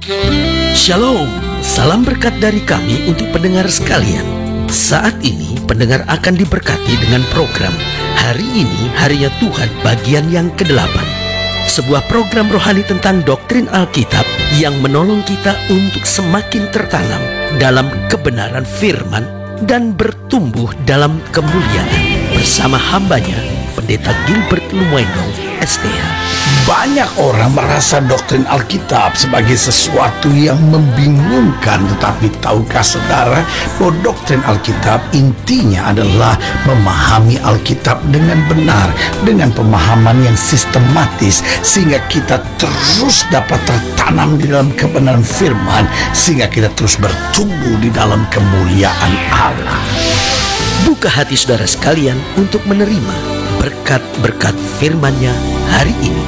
Shalom, salam berkat dari kami untuk pendengar sekalian. Saat ini pendengar akan diberkati dengan program Hari Ini Harinya Tuhan bagian yang ke-8. Sebuah program rohani tentang doktrin Alkitab yang menolong kita untuk semakin tertanam dalam kebenaran firman dan bertumbuh dalam kemuliaan. Bersama hambanya, Pendeta Gilbert Lumwendong, STH. Banyak orang merasa doktrin Alkitab sebagai sesuatu yang membingungkan. Tetapi tahukah saudara bahwa doktrin Alkitab intinya adalah memahami Alkitab dengan benar, dengan pemahaman yang sistematis, sehingga kita terus dapat tertanam di dalam kebenaran firman, sehingga kita terus bertumbuh di dalam kemuliaan Allah. Buka hati saudara sekalian untuk menerima berkat-berkat firman-Nya hari ini.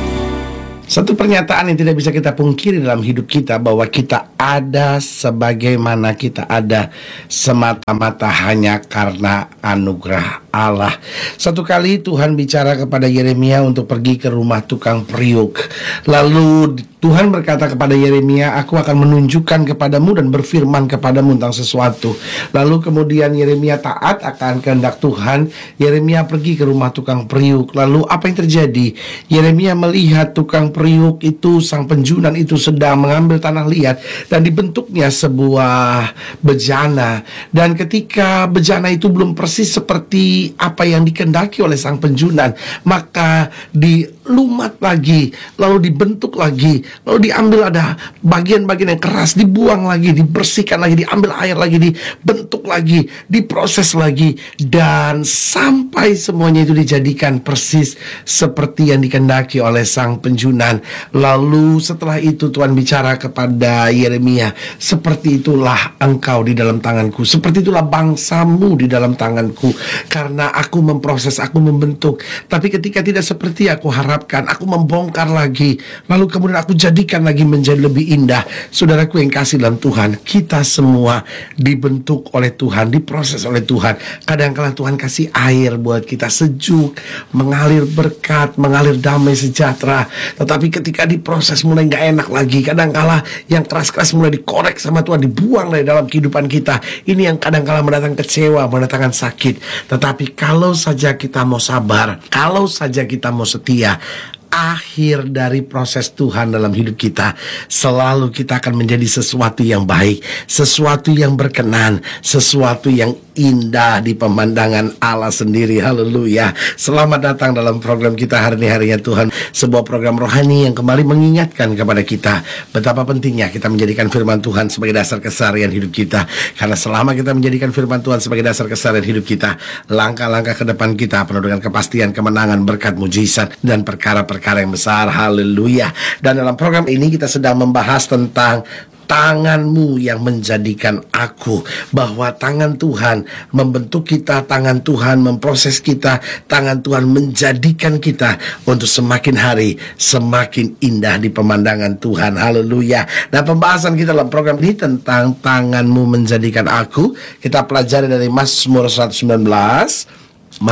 Satu pernyataan yang tidak bisa kita pungkiri dalam hidup kita, bahwa kita ada sebagaimana kita ada semata-mata hanya karena anugerah Allah. Satu kali Tuhan bicara kepada Yeremia untuk pergi ke rumah tukang periuk. Lalu Tuhan berkata kepada Yeremia, aku akan menunjukkan kepadamu dan berfirman kepadamu tentang sesuatu. Lalu kemudian Yeremia taat akan kehendak Tuhan. Yeremia pergi ke rumah tukang periuk. Lalu apa yang terjadi? Yeremia melihat tukang periuk itu, sang penjunan itu sedang mengambil tanah liat dan dibentuknya sebuah bejana. Dan ketika bejana itu belum persis seperti apa yang dikehendaki oleh sang penjunan, maka dilumat lagi, lalu dibentuk lagi, lalu diambil ada bagian-bagian yang keras, dibuang lagi, dibersihkan lagi, diambil air lagi, dibentuk lagi, diproses lagi, dan sampai semuanya itu dijadikan persis seperti yang dikehendaki oleh sang penjunan. Lalu setelah itu Tuhan bicara kepada Yeremia, seperti itulah engkau di dalam tanganku, seperti itulah bangsamu di dalam tanganku, karena aku memproses, aku membentuk. Tapi ketika tidak seperti aku harapkan, aku membongkar lagi, lalu kemudian aku jadikan lagi menjadi lebih indah. Saudaraku yang kasih dalam Tuhan, kita semua dibentuk oleh Tuhan, diproses oleh Tuhan. Kadang-kala Tuhan kasih air buat kita sejuk, mengalir berkat, mengalir damai sejahtera. Tetapi ketika diproses mulai gak enak lagi. Kadang-kala yang keras-keras mulai dikorek sama Tuhan, dibuang dari dalam kehidupan kita. Ini yang kadang-kala mendatangkan kecewa, mendatangkan sakit. Tetapi kalau saja kita mau sabar, kalau saja kita mau setia, akhir dari proses Tuhan dalam hidup kita, selalu kita akan menjadi sesuatu yang baik, sesuatu yang berkenan, sesuatu yang indah di pemandangan Allah sendiri. Haleluya. Selamat datang dalam program kita Hari Ini Harinya Tuhan, sebuah program rohani yang kembali mengingatkan kepada kita betapa pentingnya kita menjadikan firman Tuhan sebagai dasar keseharian hidup kita. Karena selama kita menjadikan firman Tuhan sebagai dasar keseharian hidup kita, langkah-langkah ke depan kita penuh dengan kepastian, kemenangan, berkat, mujizat, dan perkara-perkara yang besar. Haleluya. Dan dalam program ini kita sedang membahas tentang tanganmu yang menjadikan aku, bahwa tangan Tuhan membentuk kita, tangan Tuhan memproses kita, tangan Tuhan menjadikan kita untuk semakin hari semakin indah di pemandangan Tuhan. Haleluya. Nah, pembahasan kita dalam program ini tentang tanganmu menjadikan aku, kita pelajari dari Mazmur 119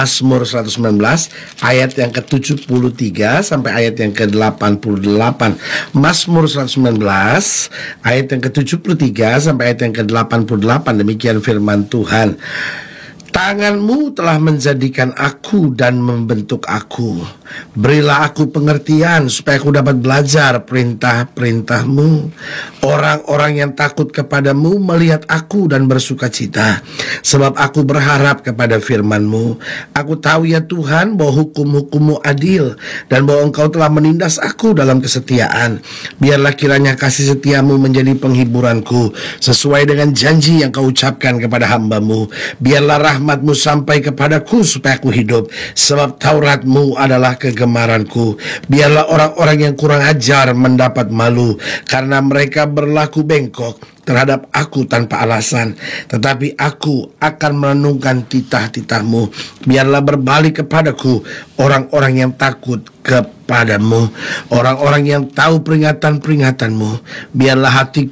ayat yang ke-73 sampai ayat yang ke-88. Mazmur 119 ayat yang ke-73 sampai ayat yang ke-88. Demikian firman Tuhan. Tanganmu telah menjadikan aku dan membentuk aku. Berilah aku pengertian supaya aku dapat belajar perintah-perintahmu. Orang-orang yang takut kepadamu melihat aku dan bersuka cita, sebab aku berharap kepada firman-Mu. Aku tahu ya Tuhan bahwa hukum-hukum-Mu adil, dan bahwa Engkau telah menindas aku dalam kesetiaan. Biarlah kiranya kasih setiamu menjadi penghiburanku, sesuai dengan janji yang Kau ucapkan kepada hamba-Mu. Biarlah rahmat-Mu sampai kepadaku supaya aku hidup, sebab Taurat-Mu adalah kegemaranku. Biarlah orang-orang yang kurang ajar mendapat malu, karena mereka berlaku bengkok terhadap aku tanpa alasan. Tetapi aku akan merenungkan titah-titah-Mu. Biarlah berbalik kepadaku orang-orang yang takut kepadamu, orang-orang yang tahu peringatan-peringatan-Mu. Biarlah hatiku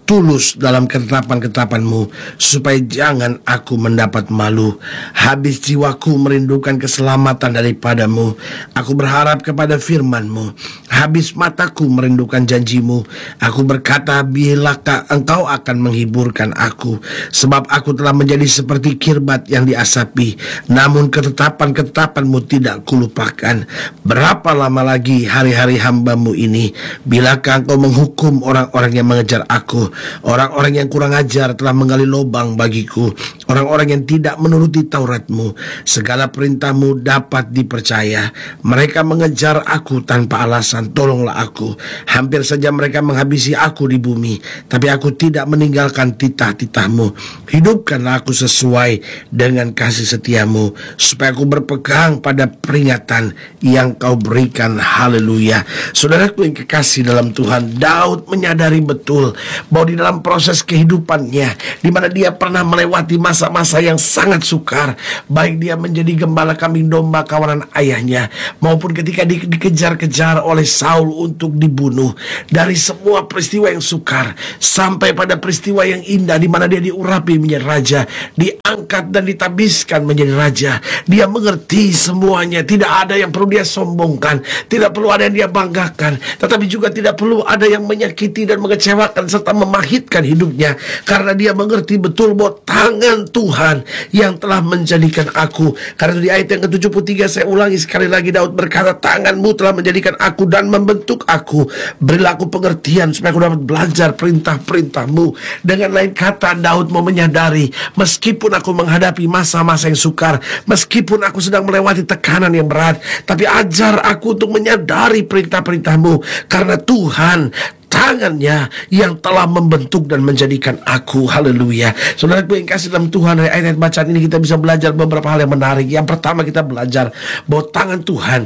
tulus dalam ketetapan-ketetapan-Mu, supaya jangan aku mendapat malu. Habis jiwaku merindukan keselamatan daripada-Mu. Aku berharap kepada firman-Mu. Habis mataku merindukan janji-Mu. Aku berkata, bilakah Engkau akan menghiburkan aku? Sebab aku telah menjadi seperti kirbat yang diasapi, namun ketetapan-ketetapan-Mu tidak kulupakan. Berapa lama lagi hari-hari hamba-Mu ini? Bilakah Engkau menghukum orang-orang yang mengejar aku? Orang-orang yang kurang ajar telah menggali lubang bagiku. Orang-orang yang tidak menuruti Taurat-Mu. Segala perintah-Mu dapat dipercaya. Mereka mengejar aku tanpa alasan. Tolonglah aku. Hampir saja mereka menghabisi aku di bumi, tapi aku tidak meninggalkan titah-titah-Mu. Hidupkanlah aku sesuai dengan kasih setia-Mu, supaya aku berpegang pada peringatan yang Kau berikan. Haleluya. Saudaraku yang kekasih dalam Tuhan, Daud menyadari betul bahwa di dalam proses kehidupannya, di mana dia pernah melewati masa-masa yang sangat sukar, baik dia menjadi gembala kambing domba kawanan ayahnya, maupun ketika dikejar-kejar oleh Saul untuk dibunuh. Dari semua peristiwa yang sukar sampai pada peristiwa yang indah, di mana dia diurapi menjadi raja, diangkat dan ditabiskan menjadi raja. Dia mengerti semuanya. Tidak ada yang perlu dia sombongkan, tidak perlu ada yang dia banggakan, tetapi juga tidak perlu ada yang menyakiti dan mengecewakan serta memahitkan hidupnya, karena dia mengerti betul bahwa tangan Tuhan yang telah menjadikan aku. Karena itu di ayat yang ke-73, saya ulangi sekali lagi, Daud berkata, tangan-Mu telah menjadikan aku dan membentuk aku. Berilah aku pengertian supaya aku dapat belajar perintah-perintah-Mu. Dengan lain kata, Daud mau menyadari, meskipun aku menghadapi masa-masa yang sukar, meskipun aku sedang melewati tekanan yang berat, tapi ajar aku untuk menyadari perintah-perintah-Mu, karena Tuhan tangannya yang telah membentuk dan menjadikan aku. Haleluya. Saudara yang kasih dalam Tuhan, dari ayat bacaan ini kita bisa belajar beberapa hal yang menarik. Yang pertama, kita belajar bahwa tangan Tuhan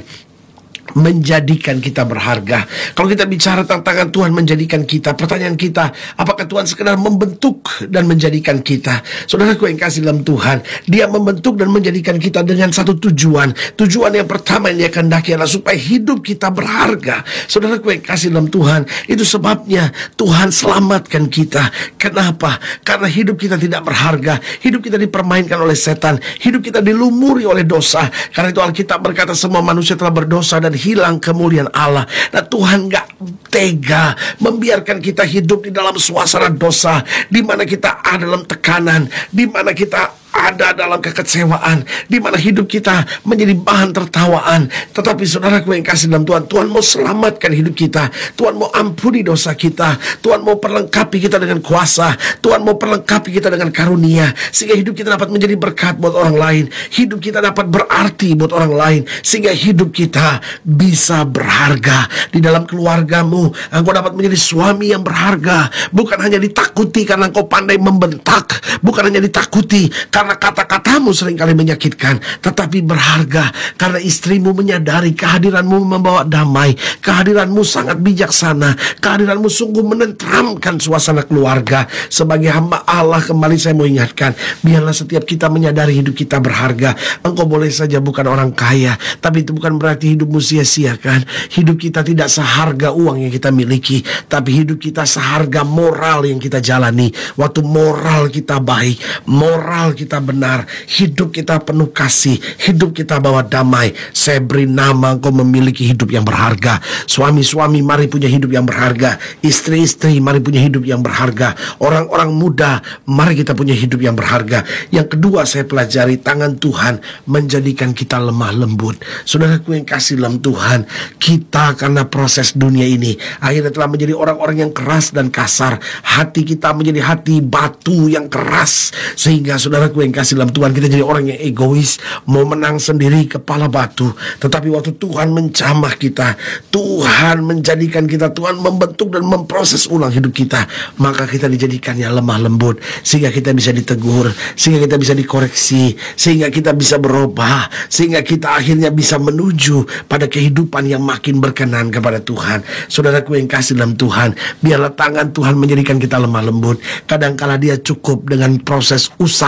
menjadikan kita berharga. Kalau kita bicara tentang tangan Tuhan menjadikan kita, pertanyaan kita, apakah Tuhan sekedar membentuk dan menjadikan kita? Saudaraku yang kasih dalam Tuhan, Dia membentuk dan menjadikan kita dengan satu tujuan. Tujuan yang pertama yang Dia kehendaki adalah supaya hidup kita berharga. Saudaraku yang kasih dalam Tuhan, itu sebabnya Tuhan selamatkan kita. Kenapa? Karena hidup kita tidak berharga. Hidup kita dipermainkan oleh setan. Hidup kita dilumuri oleh dosa. Karena itu Alkitab berkata, semua manusia telah berdosa dan hilang kemuliaan Allah. Nah, Tuhan gak tega membiarkan kita hidup di dalam suasana dosa, di mana kita ada dalam tekanan, di mana kita ada dalam kekecewaan, di mana hidup kita menjadi bahan tertawaan. Tetapi saudaraku yang kasih dalam Tuhan, Tuhan mau selamatkan hidup kita. Tuhan mau ampuni dosa kita. Tuhan mau perlengkapi kita dengan kuasa. Tuhan mau perlengkapi kita dengan karunia, sehingga hidup kita dapat menjadi berkat buat orang lain. Hidup kita dapat berarti buat orang lain, sehingga hidup kita bisa berharga. Di dalam keluargamu, engkau dapat menjadi suami yang berharga. Bukan hanya ditakuti karena engkau pandai membentak, bukan hanya ditakuti karena kata-katamu seringkali menyakitkan, tetapi berharga karena istrimu menyadari kehadiranmu membawa damai, kehadiranmu sangat bijaksana, kehadiranmu sungguh menenteramkan suasana keluarga. Sebagai hamba Allah, kembali saya mau ingatkan, biarlah setiap kita menyadari hidup kita berharga. Engkau boleh saja bukan orang kaya, tapi itu bukan berarti hidupmu sia-sia kan. Hidup kita tidak seharga uang yang kita miliki, tapi hidup kita seharga moral yang kita jalani. Waktu moral kita baik, moral kita benar, hidup kita penuh kasih, hidup kita bawa damai, saya beri nama engkau memiliki hidup yang berharga. Suami-suami, mari punya hidup yang berharga. Istri-istri, mari punya hidup yang berharga. Orang-orang muda, mari kita punya hidup yang berharga. Yang kedua, saya pelajari tangan Tuhan menjadikan kita lemah lembut. Saudaraku yang kasih dalam Tuhan, kita karena proses dunia ini akhirnya telah menjadi orang-orang yang keras dan kasar. Hati kita menjadi hati batu yang keras, sehingga saudaraku yang kasih dalam Tuhan, kita jadi orang yang egois, mau menang sendiri, kepala batu. Tetapi waktu Tuhan menjamah kita, Tuhan menjadikan kita, Tuhan membentuk dan memproses ulang hidup kita, maka kita dijadikannya lemah lembut, sehingga kita bisa ditegur, sehingga kita bisa dikoreksi, sehingga kita bisa berubah, sehingga kita akhirnya bisa menuju pada kehidupan yang makin berkenan kepada Tuhan. Saudaraku yang kasih dalam Tuhan, biarlah tangan Tuhan menjadikan kita lemah lembut. Kadangkala Dia cukup dengan proses usapan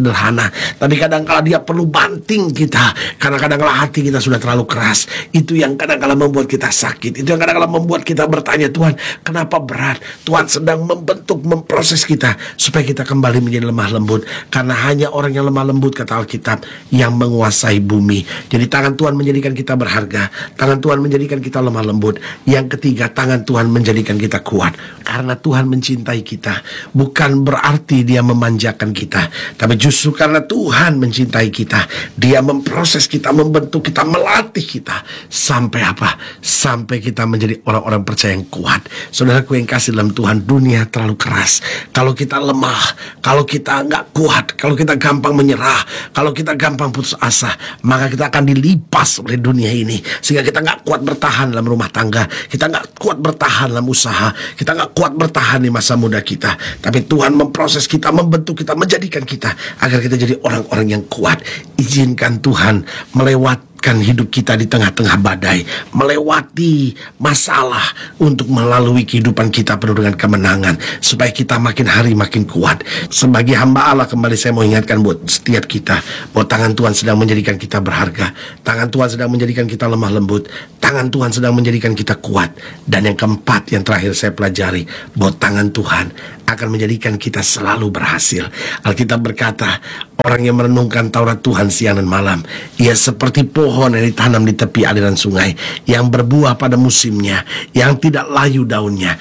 sederhana, tapi kadang-kala dia perlu banting kita, karena kadang-kala hati kita sudah terlalu keras. Itu yang kadang-kala membuat kita sakit. Itu yang kadang-kala membuat kita bertanya, Tuhan, kenapa berat? Tuhan sedang membentuk, memproses kita supaya kita kembali menjadi lemah lembut. Karena hanya orang yang lemah lembut, kata Alkitab, yang menguasai bumi. Jadi tangan Tuhan menjadikan kita berharga, tangan Tuhan menjadikan kita lemah lembut. Yang ketiga, tangan Tuhan menjadikan kita kuat. Karena Tuhan mencintai kita, bukan berarti dia memanjakan kita, tapi justru karena Tuhan mencintai kita, dia memproses kita, membentuk kita, melatih kita. Sampai apa? Sampai kita menjadi orang-orang percaya yang kuat. Saudaraku yang kasih dalam Tuhan, dunia terlalu keras. Kalau kita lemah, kalau kita nggak kuat, kalau kita gampang menyerah, kalau kita gampang putus asa, maka kita akan dilipas oleh dunia ini. Sehingga kita nggak kuat bertahan dalam rumah tangga, kita nggak kuat bertahan dalam usaha, kita nggak kuat bertahan di masa muda kita. Tapi Tuhan memproses kita, membentuk kita, menjadikan kita agar kita jadi orang-orang yang kuat. Izinkan Tuhan melewatkan hidup kita di tengah-tengah badai, melewati masalah untuk melalui kehidupan kita penuh dengan kemenangan, supaya kita makin hari makin kuat. Sebagai hamba Allah, kembali saya mau ingatkan buat setiap kita bahwa tangan Tuhan sedang menjadikan kita berharga, tangan Tuhan sedang menjadikan kita lemah lembut, tangan Tuhan sedang menjadikan kita kuat. Dan yang keempat, yang terakhir saya pelajari, bahwa tangan Tuhan akan menjadikan kita selalu berhasil. Alkitab berkata, orang yang merenungkan Taurat Tuhan siang dan malam, ia seperti pohon yang ditanam di tepi aliran sungai, yang berbuah pada musimnya, yang tidak layu daunnya.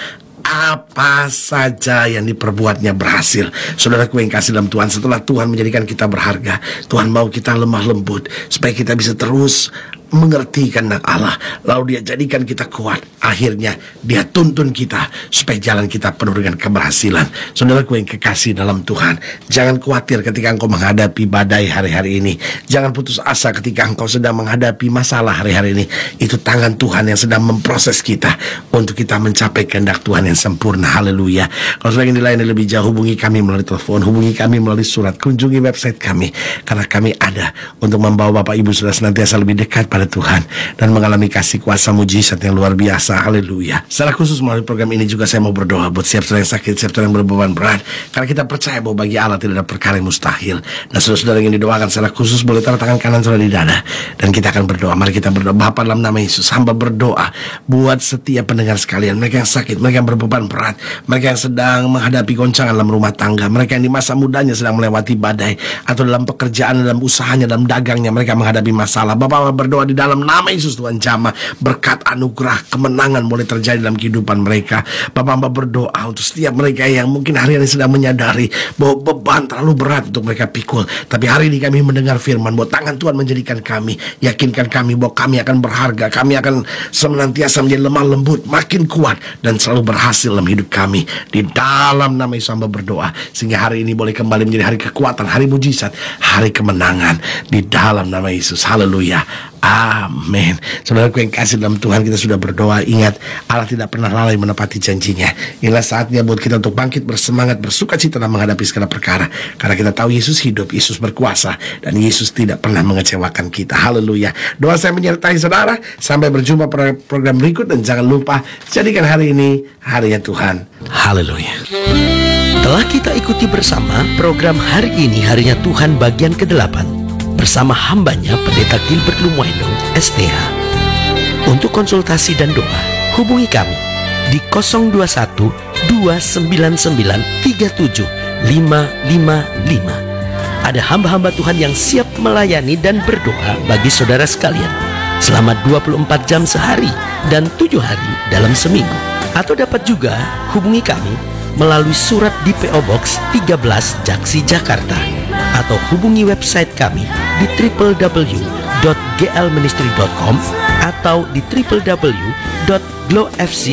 Apa saja yang diperbuatnya berhasil. Saudaraku yang kasih dalam Tuhan, setelah Tuhan menjadikan kita berharga, Tuhan mau kita lemah lembut, supaya kita bisa terus mengerti kehendak Allah, lalu dia jadikan kita kuat. Akhirnya dia tuntun kita supaya jalan kita penuh dengan keberhasilan. Saudaraku yang kekasih dalam Tuhan, jangan khawatir ketika engkau menghadapi badai hari-hari ini. Jangan putus asa ketika engkau sedang menghadapi masalah hari-hari ini. Itu tangan Tuhan yang sedang memproses kita untuk kita mencapai kehendak Tuhan yang sempurna. Haleluya. Kalau sudah ingin dilayani lebih jauh, hubungi kami melalui telepon, hubungi kami melalui surat, kunjungi website kami, karena kami ada untuk membawa Bapak Ibu sudah senantiasa lebih dekat pada Tuhan dan mengalami kasih kuasa mujizat yang luar biasa. Haleluya. Secara khusus melalui program ini juga saya mau berdoa buat siap saudara yang sakit, siap saudara yang berbeban berat, karena kita percaya bahwa bagi Allah tidak ada perkara yang mustahil. Dan saudara-saudara yang ingin didoakan secara khusus, boleh taruh tangan kanan saudara di dada, dan kita akan berdoa. Mari kita berdoa. Bapa, dalam nama Yesus, hamba berdoa buat setiap pendengar sekalian, mereka yang sakit, mereka yang berbeban berat, mereka yang sedang menghadapi goncangan dalam rumah tangga, mereka yang di masa mudanya sedang melewati badai, atau dalam pekerjaan, dalam usahanya, dalam dagangnya mereka menghadapi masalah. Bapa berdoa di dalam nama Yesus, Tuhan jamah berkat, anugerah, kemenangan boleh terjadi dalam kehidupan mereka. Bapak hamba berdoa untuk setiap mereka yang mungkin hari ini sedang menyadari bahwa beban terlalu berat untuk mereka pikul, tapi hari ini kami mendengar firman bahwa tangan Tuhan menjadikan kami, yakinkan kami bahwa kami akan berharga, kami akan senantiasa menjadi lemah lembut, makin kuat, dan selalu berhasil dalam hidup kami. Di dalam nama Yesus hamba berdoa, sehingga hari ini boleh kembali menjadi hari kekuatan, hari mujizat, hari kemenangan, di dalam nama Yesus. Haleluya. Amin. Saudaraku yang kasih dalam Tuhan, kita sudah berdoa. Ingat, Allah tidak pernah lalai menepati janjinya. Inilah saatnya buat kita untuk bangkit, bersemangat, bersuka cita dalam menghadapi segala perkara, karena kita tahu Yesus hidup, Yesus berkuasa, dan Yesus tidak pernah mengecewakan kita. Haleluya. Doa saya menyertai saudara. Sampai berjumpa pada program berikut, dan jangan lupa jadikan hari ini harinya Tuhan. Haleluya. Telah kita ikuti bersama program Hari Ini Harinya Tuhan bagian ke-8 bersama hambanya Pendeta Gilbert Lumoendong STH. Untuk konsultasi dan doa, hubungi kami di 021 299 37555. Ada hamba-hamba Tuhan yang siap melayani dan berdoa bagi saudara sekalian selama 24 jam sehari dan 7 hari dalam seminggu. Atau dapat juga hubungi kami melalui surat di PO Box 13 Jaksi, Jakarta, atau hubungi website kami di www.glministry.com atau di www.glowfc